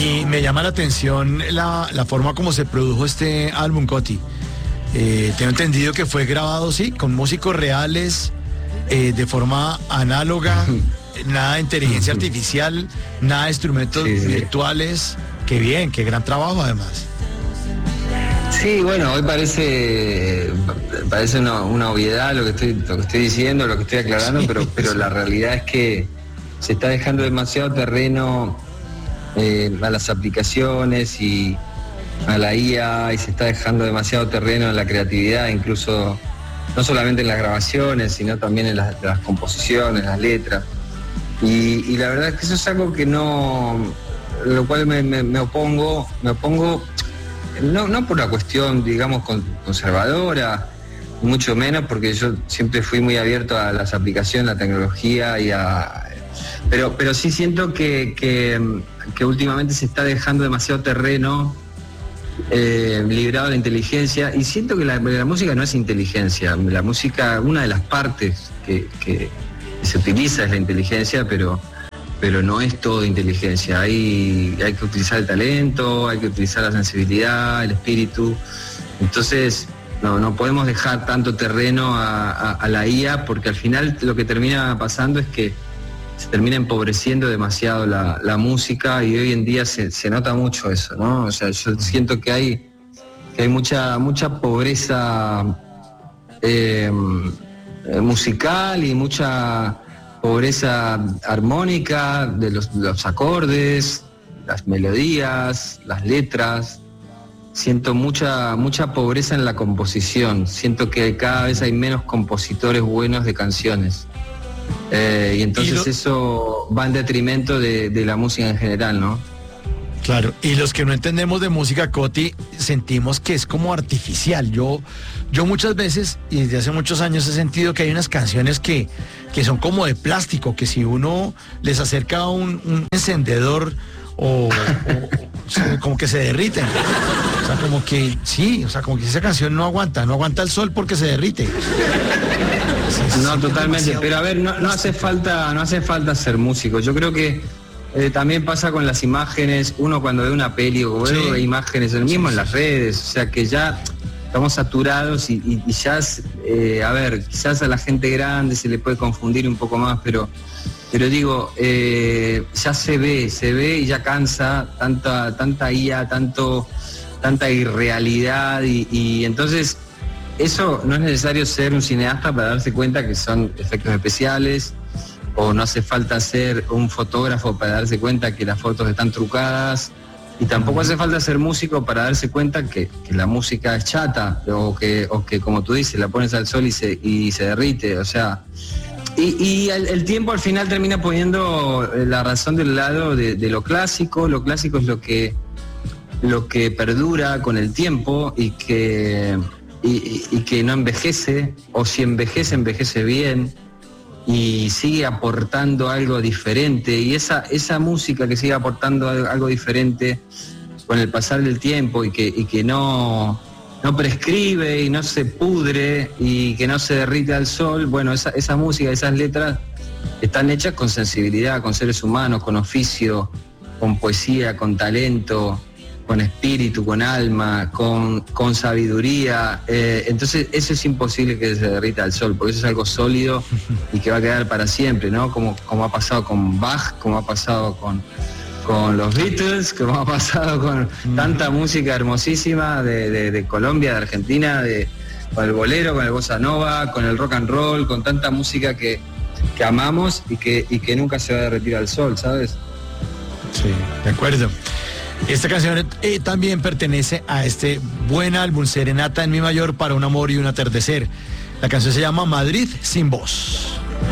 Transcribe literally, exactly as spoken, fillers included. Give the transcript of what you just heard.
Y me llama la atención la, la forma como se produjo este álbum, Coti. Eh, tengo entendido que fue grabado, sí, con músicos reales, eh, de forma análoga, nada de inteligencia artificial, nada de instrumentos sí, sí. virtuales. Qué bien, qué gran trabajo además. Sí, bueno, hoy parece parece una, una obviedad lo que estoy lo que estoy diciendo, lo que estoy aclarando, sí, pero pero sí. La realidad es que se está dejando demasiado terreno eh, a las aplicaciones y a la I A, y se está dejando demasiado terreno en la creatividad, incluso no solamente en las grabaciones, sino también en las, las composiciones, las letras. Y, y la verdad es que eso es algo que no, lo cual me, me, me opongo, me opongo no, no por la cuestión, digamos, conservadora, mucho menos, porque yo siempre fui muy abierto a las aplicaciones, a la tecnología y a... Pero, pero sí siento que, que, que últimamente se está dejando demasiado terreno Eh, librado de la inteligencia, y siento que la, la música no es inteligencia. La música, una de las partes que, que se utiliza es la inteligencia, pero, pero no es todo inteligencia. Hay, hay que utilizar el talento, hay que utilizar la sensibilidad, el espíritu. Entonces no, no podemos dejar tanto terreno a, a, a la I A, porque al final lo que termina pasando es que se termina empobreciendo demasiado la, la música, y hoy en día se, se nota mucho eso, ¿no? O sea, yo siento que hay, que hay mucha, mucha pobreza eh, musical y mucha pobreza armónica de los, los acordes, las melodías, las letras. Siento mucha, mucha pobreza en la composición. Siento que cada vez hay menos compositores buenos de canciones. Eh, y entonces y lo... eso va en detrimento de, de la música en general, ¿no? Claro, y los que no entendemos de música, Coti, sentimos que es como artificial. Yo, yo muchas veces, y desde hace muchos años he sentido que hay unas canciones que, que son como de plástico, que si uno les acerca un, un encendedor o, o, o sea, como que se derriten. O sea, como que, sí, o sea, como que esa canción no aguanta, no aguanta el sol porque se derrite. No, totalmente, pero a ver, no, no hace falta, no hace falta ser músico. Yo creo que eh, también pasa con las imágenes. Uno cuando ve una peli o ve sí. imágenes, el mismo sí, en las redes, o sea que ya estamos saturados y, y, y ya, eh, a ver, quizás a la gente grande se le puede confundir un poco más, pero, pero digo, eh, ya se ve, se ve y ya cansa tanta, tanta I A, tanto, tanta irrealidad y, y entonces. Eso no es necesario ser un cineasta para darse cuenta que son efectos especiales, o no hace falta ser un fotógrafo para darse cuenta que las fotos están trucadas, y tampoco hace falta ser músico para darse cuenta que, que la música es chata, o que, o que como tú dices, la pones al sol y se, y se derrite, o sea... Y, y el, el tiempo al final termina poniendo la razón del lado de, de lo clásico. Lo clásico es lo que, lo que perdura con el tiempo y que... Y, y que no envejece, o si envejece, envejece bien y sigue aportando algo diferente, y esa, esa música que sigue aportando algo diferente con el pasar del tiempo y que, y que no, no prescribe y no se pudre y que no se derrite al sol, bueno, esa, esa música, esas letras están hechas con sensibilidad, con seres humanos, con oficio, con poesía, con talento, con espíritu, con alma, con, con sabiduría. Eh, entonces eso es imposible que se derrita al sol, porque eso es algo sólido y que va a quedar para siempre, ¿no? Como, como ha pasado con Bach, como ha pasado con, con los Beatles, como ha pasado con tanta música hermosísima de, de, de Colombia, de Argentina, de, con el bolero, con el bossa nova, con el rock and roll, con tanta música que, que amamos y que, y que nunca se va a derretir al sol, ¿sabes? Sí, de acuerdo. Esta canción eh, también pertenece a este buen álbum, Serenata en Mi Mayor para un amor y un atardecer. La canción se llama Madrid sin voz.